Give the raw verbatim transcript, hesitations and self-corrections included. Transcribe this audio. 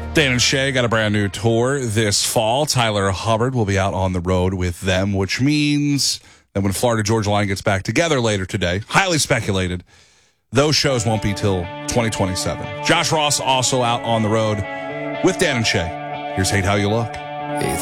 Dan and Shay got a brand new tour this fall. Tyler Hubbard will be out on the road with them, which means that when Florida Georgia Line gets back together later today, highly speculated, those shows won't be till twenty twenty-seven. Josh Ross also out on the road with Dan and Shay. Here's Hate How You Look.